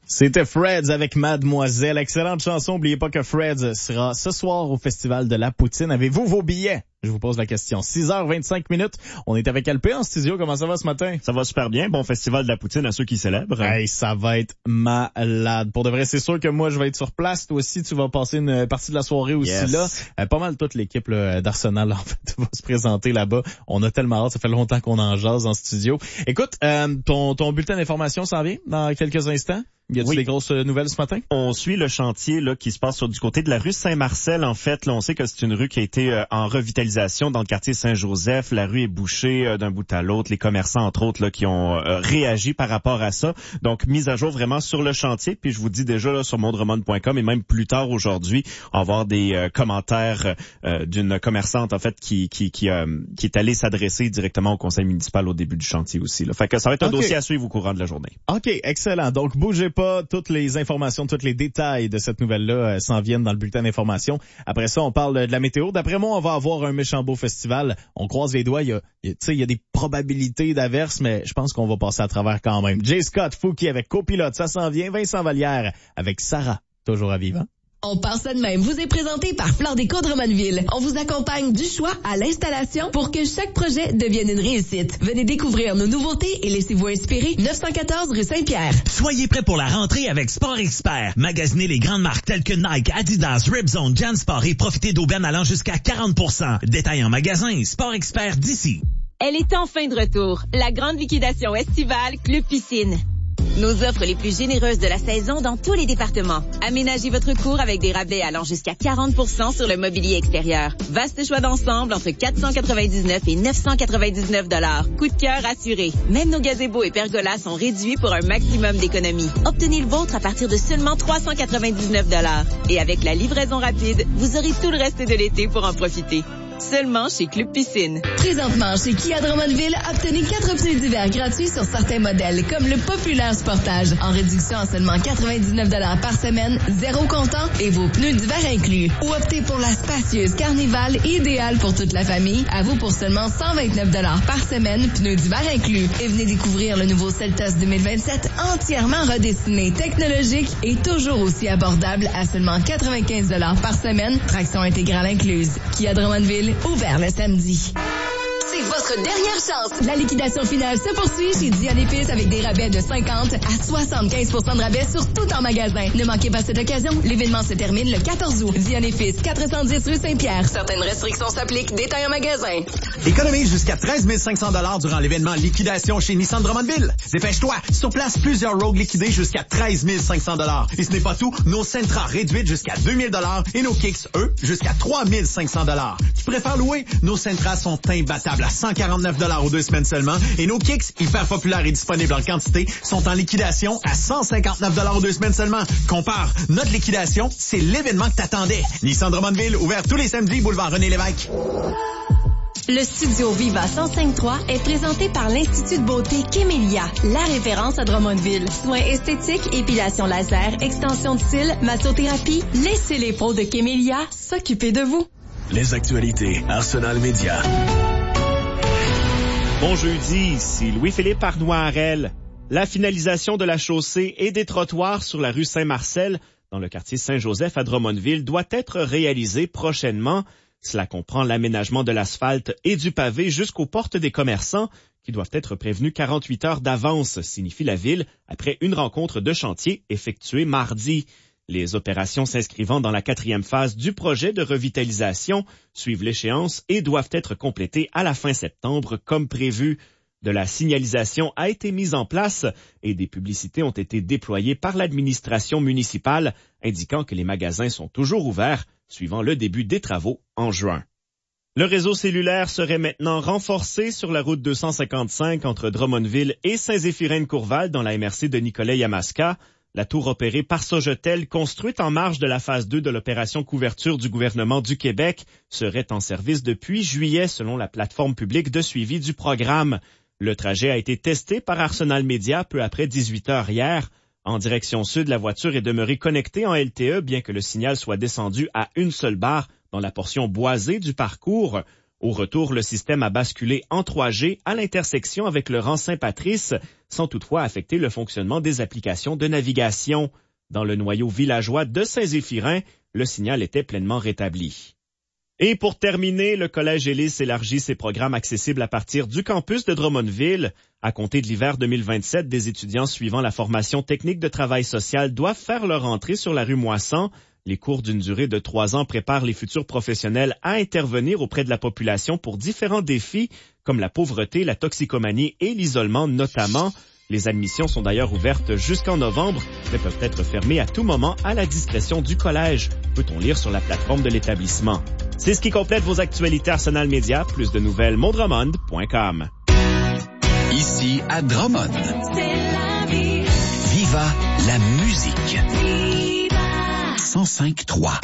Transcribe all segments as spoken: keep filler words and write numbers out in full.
C'était Freds avec Mademoiselle. Excellente chanson. N'oubliez pas que Freds sera ce soir au Festival de la Poutine. Avez-vous vos billets? Je vous pose la question. six heures vingt-cinq minutes. On est avec L P en studio. Comment ça va ce matin? Ça va super bien. Bon Festival de la Poutine à ceux qui célèbrent. Hey, ça va être malade. Pour de vrai, c'est sûr que moi, je vais être sur place. Toi aussi, tu vas passer une partie de la soirée aussi yes. là. Euh, pas mal toute l'équipe là, d'Arsenal, en fait, va se présenter là-bas. On a tellement hâte. Ça fait longtemps qu'on en jase en studio. Écoute, euh, ton, ton bulletin d'information s'en vient dans quelques instants. Y a-t-il oui. des grosses nouvelles ce matin? On suit le chantier là qui se passe sur du côté de la rue Saint-Marcel. En fait, là, on sait que c'est une rue qui a été euh, en revitalisation dans le quartier Saint-Joseph. La rue est bouchée euh, d'un bout à l'autre. Les commerçants, entre autres, là, qui ont euh, réagi par rapport à ça. Donc, mise à jour vraiment sur le chantier. Puis, je vous dis déjà là sur mondremon point com et même plus tard aujourd'hui, on va avoir des euh, commentaires euh, d'une commerçante, en fait, qui qui qui, euh, qui est allée s'adresser directement au conseil municipal au début du chantier aussi. Là. Fait que ça va être un okay. dossier à suivre au courant de la journée. OK, excellent. Donc, bougez pas. Toutes les informations, tous les détails de cette nouvelle-là euh, s'en viennent dans le bulletin d'information. Après ça, on parle de la météo. D'après moi, on va avoir un méchant beau festival. On croise les doigts. Il y a, tu sais, il y a des probabilités d'averse, mais je pense qu'on va passer à travers quand même. Jay Scott, Fouki avec Copilote, ça s'en vient. Vincent Vallière avec Sarah, toujours à vivant. On part ça de même. Vous est présenté par Fleur Déco de Drummondville. On vous accompagne du choix à l'installation pour que chaque projet devienne une réussite. Venez découvrir nos nouveautés et laissez-vous inspirer. neuf cent quatorze rue Saint-Pierre. Soyez prêts pour la rentrée avec Sport Expert. Magasinez les grandes marques telles que Nike, Adidas, Ripzone, Jansport et profitez d'aubaines allant jusqu'à quarante pour cent. Détail en magasin, Sport Expert d'ici. Elle est enfin de retour. La grande liquidation estivale Club Piscine. Nos offres les plus généreuses de la saison dans tous les départements. Aménagez votre cour avec des rabais allant jusqu'à quarante pour cent sur le mobilier extérieur. Vaste choix d'ensemble entre quatre cent quatre-vingt-dix-neuf et neuf cent quatre-vingt-dix-neuf dollars. Coup de cœur assuré. Même nos gazebos et pergolas sont réduits pour un maximum d'économie. Obtenez le vôtre à partir de seulement trois cent quatre-vingt-dix-neuf dollars. Et avec la livraison rapide, vous aurez tout le reste de l'été pour en profiter. Seulement chez Club Piscine. Présentement, chez Kia Drummondville, obtenez quatre pneus d'hiver gratuits sur certains modèles, comme le populaire Sportage, en réduction à seulement quatre-vingt-dix-neuf dollars par semaine, zéro comptant et vos pneus d'hiver inclus. Ou optez pour la spacieuse Carnival, idéale pour toute la famille, à vous pour seulement cent vingt-neuf dollars par semaine, pneus d'hiver inclus. Et venez découvrir le nouveau Seltos deux mille vingt-sept, entièrement redessiné, technologique et toujours aussi abordable à seulement quatre-vingt-quinze dollars par semaine, traction intégrale incluse. Kia Drummondville, ouvert le samedi. C'est votre dernière chance. La liquidation finale se poursuit chez Diane Épices avec des rabais de cinquante à soixante-quinze pour cent de rabais sur tout en magasin. Ne manquez pas cette occasion. L'événement se termine le quatorze août. Diane Épices, quatre cent dix rue Saint-Pierre. Certaines restrictions s'appliquent. Détail en magasin. Économise jusqu'à treize mille cinq cents dollars durant l'événement liquidation chez Nissan Drummondville. Dépêche-toi. Sur place, plusieurs Rogue liquidés jusqu'à treize mille cinq cents dollars. Et ce n'est pas tout. Nos Sentra réduites jusqu'à deux mille dollars et nos Kicks, eux, jusqu'à trois mille cinq cents dollars. Tu préfères louer? Nos Sentra sont imbattables à cent quarante-neuf dollars aux deux semaines seulement. Et nos Kicks, hyper populaires et disponibles en quantité, sont en liquidation à cent cinquante-neuf dollars aux deux semaines seulement. Compare, notre liquidation, c'est l'événement que t'attendais. Nissan Drummondville, ouvert tous les samedis, boulevard René-Lévesque. Le Studio Viva cent cinq trois est présenté par l'Institut de beauté Kémélia, la référence à Drummondville. Soins esthétiques, épilation laser, extension de cils, massothérapie. Laissez les pros de Kémélia s'occuper de vous. Les actualités Arsenal Média. Bon jeudi, ici Louis-Philippe Arnoirel. La finalisation de la chaussée et des trottoirs sur la rue Saint-Marcel, dans le quartier Saint-Joseph à Drummondville, doit être réalisée prochainement. Cela comprend l'aménagement de l'asphalte et du pavé jusqu'aux portes des commerçants, qui doivent être prévenus quarante-huit heures d'avance, signifie la ville, après une rencontre de chantier effectuée mardi. Les opérations s'inscrivant dans la quatrième phase du projet de revitalisation suivent l'échéance et doivent être complétées à la fin septembre comme prévu. De la signalisation a été mise en place et des publicités ont été déployées par l'administration municipale, indiquant que les magasins sont toujours ouverts, suivant le début des travaux en juin. Le réseau cellulaire serait maintenant renforcé sur la route deux cent cinquante-cinq entre Drummondville et Saint-Zéphirin-de-Courval dans la M R C de Nicolet-Yamaska. La tour opérée par Sogetel, construite en marge de la phase deux de l'opération couverture du gouvernement du Québec, serait en service depuis juillet selon la plateforme publique de suivi du programme. Le trajet a été testé par Arsenal Média peu après dix-huit heures hier. En direction sud, la voiture est demeurée connectée en L T E bien que le signal soit descendu à une seule barre dans la portion boisée du parcours. Au retour, le système a basculé en trois G à l'intersection avec le rang Saint-Patrice, sans toutefois affecter le fonctionnement des applications de navigation. Dans le noyau villageois de Saint-Zéphirin, le signal était pleinement rétabli. Et pour terminer, le Collège Élis élargit ses programmes accessibles à partir du campus de Drummondville. À compter de l'hiver deux mille vingt-sept, des étudiants suivant la formation technique de travail social doivent faire leur entrée sur la rue Moissan. Les cours d'une durée de trois ans préparent les futurs professionnels à intervenir auprès de la population pour différents défis, comme la pauvreté, la toxicomanie et l'isolement notamment. Les admissions sont d'ailleurs ouvertes jusqu'en novembre, mais peuvent être fermées à tout moment à la discrétion du collège, peut-on lire sur la plateforme de l'établissement. C'est ce qui complète vos actualités Arsenal Média. Plus de nouvelles, mondromond point com. Ici à Drummond. C'est la vie. Viva la musique. Viva. cent cinq trois.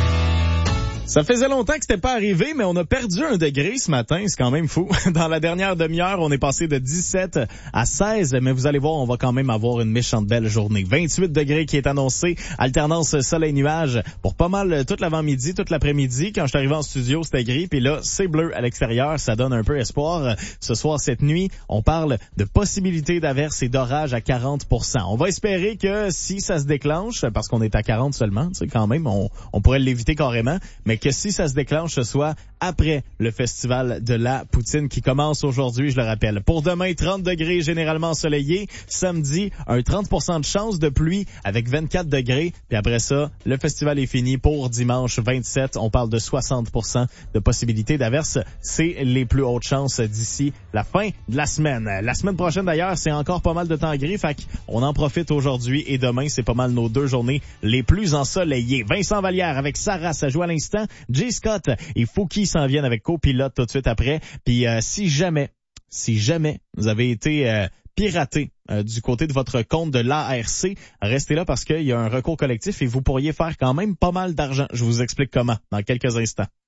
Ça faisait longtemps que c'était pas arrivé, mais on a perdu un degré ce matin, c'est quand même fou. Dans la dernière demi-heure, on est passé de dix-sept à seize, mais vous allez voir, on va quand même avoir une méchante belle journée. vingt-huit degrés qui est annoncé, alternance soleil-nuage pour pas mal toute l'avant-midi, toute l'après-midi. Quand je suis arrivé en studio, c'était gris, puis là, c'est bleu à l'extérieur, ça donne un peu espoir. Ce soir, cette nuit, on parle de possibilité d'averses et d'orages à quarante pour cent. On va espérer que si ça se déclenche, parce qu'on est à quarante seulement, tu sais, quand même, on, on pourrait l'éviter carrément, mais que si ça se déclenche, ce soit après le festival de la poutine qui commence aujourd'hui, je le rappelle. Pour demain, trente degrés généralement ensoleillé. Samedi, un trente pour cent de chance de pluie avec vingt-quatre degrés. Puis après ça, le festival est fini pour dimanche vingt-sept. On parle de soixante pour cent de possibilités d'averses. C'est les plus hautes chances d'ici la fin de la semaine. La semaine prochaine, d'ailleurs, c'est encore pas mal de temps gris. Fait qu'on en profite aujourd'hui et demain, c'est pas mal nos deux journées les plus ensoleillées. Vincent Vallière avec Sarah, ça joue à l'instant. Jay Scott et Fouki s'en viennent avec copilote tout de suite après. Puis euh, si jamais, si jamais vous avez été euh, piraté euh, du côté de votre compte de l'A R C, restez là parce qu'il y a un recours collectif et vous pourriez faire quand même pas mal d'argent. Je vous explique comment dans quelques instants.